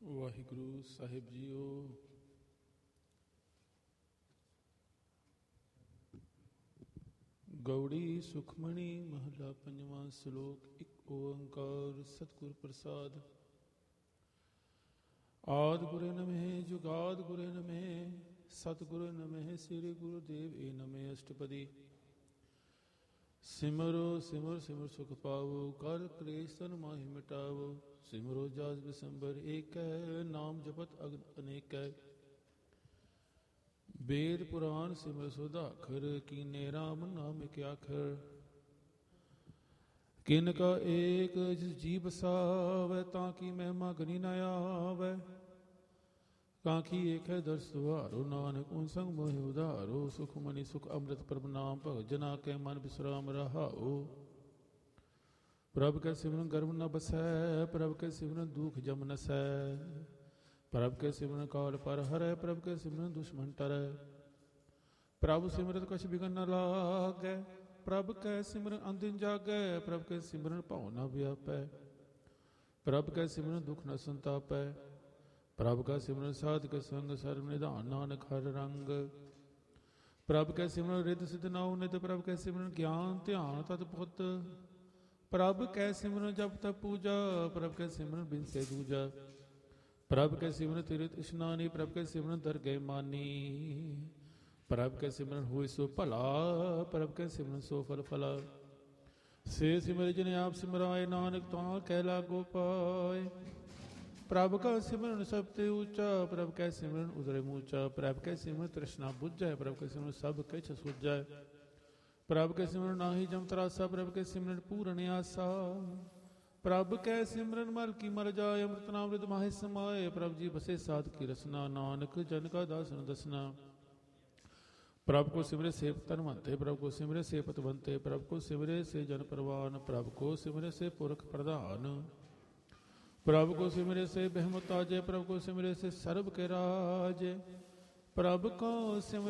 ਵਾਹਿਗੁਰੂ ਸਾਹਿਬ JIO. Gauri Sukhmani ਮਹਲਾ ਪੰਜਵਾਂ ਸ਼ਲੋਕ। ਇੱਕ ਓੰਕਾਰ ਸਤਿਗੁਰ ਪ੍ਰਸਾਦ। ਆਦਿ ਗੁਰੇ ਨਮਹਿ ਜੁਗਾਦ ਗੁਰੇ ਨਮਹਿ ਸਤਿਗੁਰ ਨਮਹਿ ਸ੍ਰੀ ਗੁਰੂਦੇਵ ਏ ਨਮਹਿ ਅਸ਼ਟਪਦੀ। ਸਿਮਰੋ ਸਿਮਰ ਸਿਮਰ ਸੁਖ ਪਾਵੋ ਕਰ ਕਲੇਸ਼ ਤਨ ਮਾਹਿ ਮਿਟਾਵੋ। ਸਿਮਰੋ ਜਾਸ ਬਿਸੰਬਰ ਏਕੈ ਨਾਮ ਜਪਤ ਅਗਨ ਅਨੇਕੈ। ਵੇਦ ਪੁਰਾਨ ਸਿਮਰ ਸੁਧਾਖਰ ਕੀਨੇ ਰਾਮ ਨਾਮ ਇਕ ਆਖਰ। ਕਿਨ ਕਾ ਏਕ ਜਿਸ ਜੀ ਬਸਾਵੈ ਤਾਂ ਕੀ ਮਹਿਮਾ ਗਨੀ ਨ ਆਵੈ। ਕਾਂਖੀ ਏਕੈ ਦਰਸ ਦੁਆਰੋ ਨਾਨਕ ਓਨ ਸੰਗ ਮੋਹਿ ਉਧਾਰੋ। ਸੁਖ ਮਨੀ ਸੁਖ ਅੰਮ੍ਰਿਤ ਪ੍ਰਭ ਨਾਮ ਭਗਤ ਜਨਾ ਕੈ ਮਨ ਬਿਸਰਾਮ ਰਹਾਓ। ਪ੍ਰਭ ਕੈ ਸਿਮਰਨ ਗਰਭ ਨ ਬਸੈ ਪ੍ਰਭ ਕੈ ਸਿਮਰਨ ਦੁਖ ਜਮ ਨਸੈ। ਪ੍ਰਭ ਕੈ ਸਿਮਰਨ ਕਾਲ ਪਰ ਹਰੈ ਪ੍ਰਭ ਕੈ ਸਿਮਰਨ ਦੁਸ਼ਮਨ ਟਰੈ। ਪ੍ਰਭ ਸਿਮਰਤ ਕਛ ਬਿਘਨ ਨ ਲਾਗੈ ਪ੍ਰਭ ਕੈ ਸਿਮਰਨ ਅੰਦਿਨ ਜਾਗੈ। ਪ੍ਰਭ ਕੈ ਸਿਮਰਨ ਭਉ ਨ ਵਿਆਪੈ ਪ੍ਰਭ ਕੈ ਸਿਮਰਨ ਦੁਖ ਨ ਸੰਤਾਪੈ। ਪ੍ਰਭ ਕਾ ਸਿਮਰਨ ਸਾਧਕ ਸੰਗ ਸਰਬ ਨਿਧਾਨ ਨਾਨਕ ਹਰ ਰੰਗ। ਪ੍ਰਭ ਕੈ ਸਿਮਰਨ ਰਿੱਧ ਸਿਧ ਨਾਉ ਨਿਤ ਪ੍ਰਭ ਕੈ ਸਿਮਰਨ ਗਿਆਨ ਧਿਆਨ ਤਤ ਪੁੱਤ। ਪ੍ਰਭ ਕੈ ਸਿਮਰਨ ਜਪ ਤਪ ਪੂਜਾ ਪ੍ਰਭ ਕੈ ਸਿਮਰਨ ਬਿਨ ਸੇ ਦੂਜਾ। ਪ੍ਰਭ ਕੈ ਸਿਮਰਨ ਤੀਰਥ ਇਸ਼ਨਾਨੀ ਪ੍ਰਭ ਕੈ ਸਿਮਰਨ ਦਰਗਹਿ ਮਾਨੀ। ਪ੍ਰਭ ਕੈ ਸਿਮਰਨ ਹੋਇ ਸੋ ਭਲਾ ਪ੍ਰਭ ਕੈ ਸਿਮਰਨ ਸੋ ਫਲ ਫਲਾ। ਸੇ ਸਿਮਰ ਜਿਨ ਆਪ ਸਿਮਰਾਏ ਨਾਨਕ ਤਾਂ ਕਹਿ ਲਾਗੋ ਪਾਏ। ਪ੍ਰਭ ਕਾ ਸਿਮਰਨ ਸਭ ਤੇ ਉੱਚਾ ਪ੍ਰਭ ਕੈ ਸਿਮਰਨ ਉਦਰੇ ਮੂਚਾ। ਪ੍ਰਭ ਕੈ ਸਿਮਰਨ ਤ੍ਰਿਸ਼ਨਾ ਬੁਝੈ ਪ੍ਰਭ ਕੈ ਸਿਮਰਨ ਸਭ ਕਿਛ ਸੁਝੈ। ਪ੍ਰਭ ਕੈ ਸਿਮਰਨ ਨਾਹੀ ਜਮ ਤਰਾਸਾ ਪ੍ਰਭ ਕੈ ਸਿਮਰਨ ਪੂਰਨ ਆਸਾ। ਪ੍ਰਭ ਕੈ ਸਿਮਰਨ ਮਲ ਕੀ ਮਲ ਜਾਏ ਅੰਮ੍ਰਿਤ ਨਾਮ ਰਿਦ ਮਾਹਿ ਸਮਾਏ। ਪ੍ਰਭ ਜੀ ਬਸੇ ਸਾਧ ਕੀ ਰਸਨਾ ਨਾਨਕ ਜਨ ਕਾ ਦਾਸਨ ਦਸਨਾ। ਪ੍ਰਭ ਕੋ ਸਿਮਰੇ ਸੇ ਧਨਵੰਤੇ ਪ੍ਰਭ ਕੋ ਸਿਮਰੇ ਸੇ ਪਤਵੰਤੇ। ਪ੍ਰਭ ਕੋ ਸਿਮਰੇ ਸੇ ਜਨ ਪਰਵਾਨ ਪ੍ਰਭ ਕੋ ਸਿਮਰੇ ਸੇ ਪੁਰਖ ਪ੍ਰਧਾਨ। ਪ੍ਰਭ ਕੋ ਸਿਮਰੇ ਸੇ ਬਹਿਮਤਾਜੇ ਪ੍ਰਭ ਕੋ ਸਿਮਰੇ ਸੇ ਸਰਬ ਕੇ ਰਾਜੇ। ਪ੍ਰਭ ਕੋ ਸਿਮਰੇ